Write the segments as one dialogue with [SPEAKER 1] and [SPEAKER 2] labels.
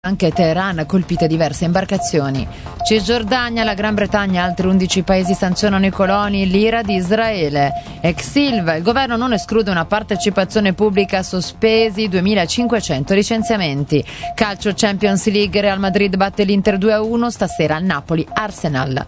[SPEAKER 1] Anche Teheran colpite diverse imbarcazioni. Cisgiordania, la Gran Bretagna e altri 11 paesi sanzionano i coloni l'ira di Israele. Ex Silva, il governo non esclude una partecipazione pubblica, sospesi 2500 licenziamenti. Calcio Champions League, Real Madrid batte l'Inter 2-1, stasera Napoli-Arsenal.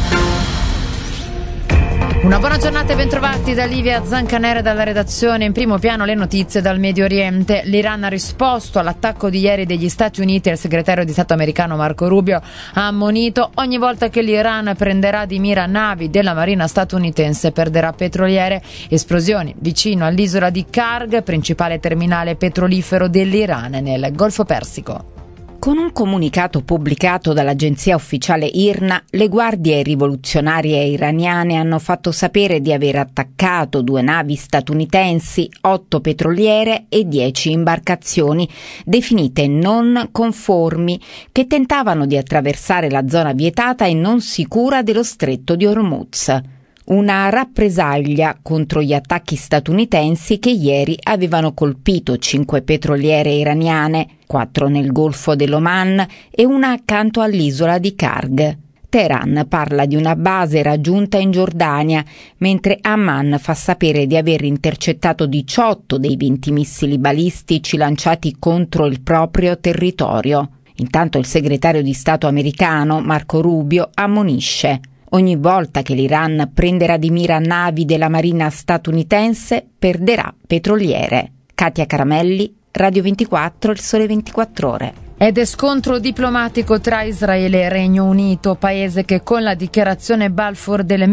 [SPEAKER 1] Una buona giornata e bentrovati da Livia Zancanera dalla redazione. In primo piano le notizie dal Medio Oriente. L'Iran ha risposto all'attacco di ieri degli Stati Uniti e il segretario di Stato americano Marco Rubio ha ammonito: ogni volta che l'Iran prenderà di mira navi della marina statunitense perderà petroliere. Esplosioni vicino all'isola di Karg, principale terminale petrolifero dell'Iran nel Golfo Persico.
[SPEAKER 2] Con un comunicato pubblicato dall'agenzia ufficiale IRNA, le guardie rivoluzionarie iraniane hanno fatto sapere di aver attaccato 2 navi statunitensi, 8 petroliere e 10 imbarcazioni definite non conformi, che tentavano di attraversare la zona vietata e non sicura dello stretto di Hormuz. Una rappresaglia contro gli attacchi statunitensi che ieri avevano colpito 5 petroliere iraniane, 4 nel Golfo dell'Oman e una accanto all'isola di Karg. Teheran parla di una base raggiunta in Giordania, mentre Amman fa sapere di aver intercettato 18 dei 20 missili balistici lanciati contro il proprio territorio. Intanto il segretario di Stato americano Marco Rubio ammonisce: ogni volta che l'Iran prenderà di mira navi della marina statunitense, perderà petroliere. Katia Caramelli, Radio 24, Il Sole 24 Ore.
[SPEAKER 1] Ed è scontro diplomatico tra Israele e Regno Unito, paese che con la dichiarazione Balfour del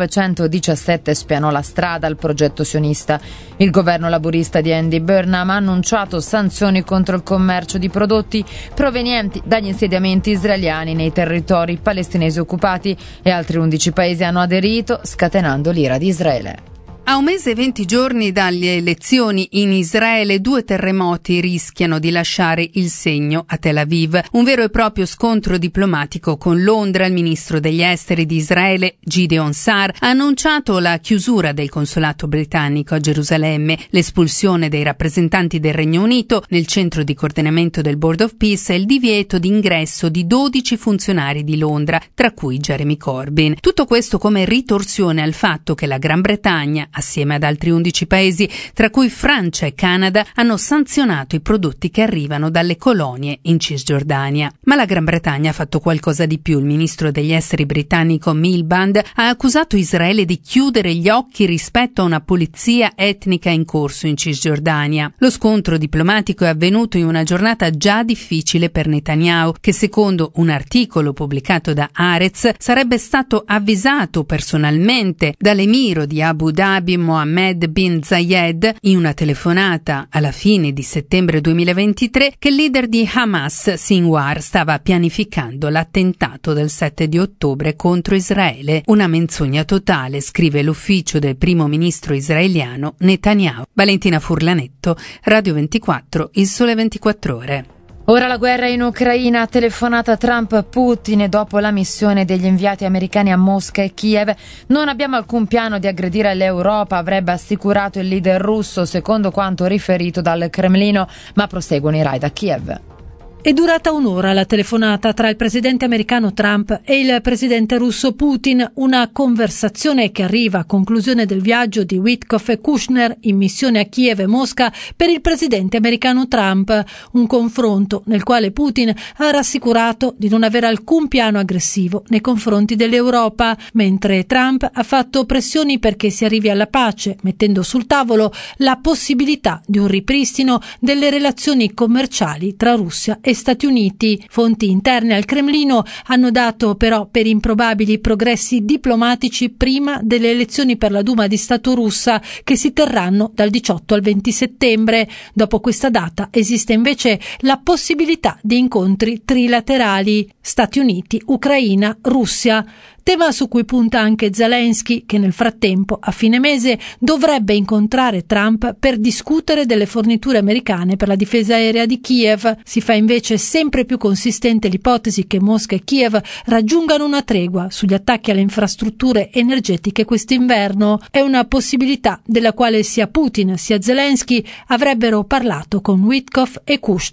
[SPEAKER 1] 1917 spianò la strada al progetto sionista. Il governo laburista di Andy Burnham ha annunciato sanzioni contro il commercio di prodotti provenienti dagli insediamenti israeliani nei territori palestinesi occupati, e altri 11 paesi hanno aderito, scatenando l'ira di Israele.
[SPEAKER 3] A un mese e 20 giorni dalle elezioni in Israele, 2 terremoti rischiano di lasciare il segno a Tel Aviv. Un vero e proprio scontro diplomatico con Londra. Il ministro degli esteri di Israele, Gideon Sa'ar, ha annunciato la chiusura del consolato britannico a Gerusalemme, l'espulsione dei rappresentanti del Regno Unito nel centro di coordinamento del Board of Peace e il divieto di ingresso di 12 funzionari di Londra, tra cui Jeremy Corbyn. Tutto questo come ritorsione al fatto che la Gran Bretagna, assieme ad altri 11 paesi, tra cui Francia e Canada, hanno sanzionato i prodotti che arrivano dalle colonie in Cisgiordania. Ma la Gran Bretagna ha fatto qualcosa di più. Il ministro degli esteri britannico Miliband ha accusato Israele di chiudere gli occhi rispetto a una pulizia etnica in corso in Cisgiordania. Lo scontro diplomatico è avvenuto in una giornata già difficile per Netanyahu, che secondo un articolo pubblicato da Haaretz sarebbe stato avvisato personalmente dall'emiro di Abu Dhabi Mohammed bin Zayed in una telefonata alla fine di settembre 2023 che il leader di Hamas, Sinwar, stava pianificando l'attentato del 7 di ottobre contro Israele. Una menzogna totale, scrive l'ufficio del primo ministro israeliano Netanyahu. Valentina Furlanetto, Radio 24, Il Sole 24 Ore.
[SPEAKER 1] Ora la guerra in Ucraina, telefonata Trump-Putin e dopo la missione degli inviati americani a Mosca e Kiev. Non abbiamo alcun piano di aggredire l'Europa, avrebbe assicurato il leader russo, secondo quanto riferito dal Cremlino, ma proseguono i raid a Kiev.
[SPEAKER 4] È durata un'ora la telefonata tra il presidente americano Trump e il presidente russo Putin, una conversazione che arriva a conclusione del viaggio di Witkoff e Kushner in missione a Kiev e Mosca per il presidente americano Trump, un confronto nel quale Putin ha rassicurato di non avere alcun piano aggressivo nei confronti dell'Europa, mentre Trump ha fatto pressioni perché si arrivi alla pace, mettendo sul tavolo la possibilità di un ripristino delle relazioni commerciali tra Russia e Stati Uniti. Fonti interne al Cremlino hanno dato però per improbabili progressi diplomatici prima delle elezioni per la Duma di Stato russa, che si terranno dal 18 al 20 settembre. Dopo questa data esiste invece la possibilità di incontri trilaterali Stati Uniti, Ucraina, Russia. Tema su cui punta anche Zelensky, che nel frattempo, a fine mese, dovrebbe incontrare Trump per discutere delle forniture americane per la difesa aerea di Kiev. Si fa invece sempre più consistente l'ipotesi che Mosca e Kiev raggiungano una tregua sugli attacchi alle infrastrutture energetiche quest'inverno. È una possibilità della quale sia Putin sia Zelensky avrebbero parlato con Witkoff e Kushner.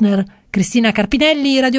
[SPEAKER 4] Cristina Carpinelli, Radio